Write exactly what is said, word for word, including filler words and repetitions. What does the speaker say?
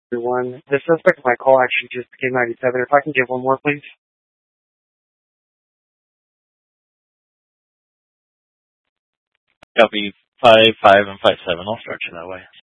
Everyone, the suspect of my call actually just became ninety-seven. If I can get one more, please. Copy five, five, and five seven. I'll start you that way.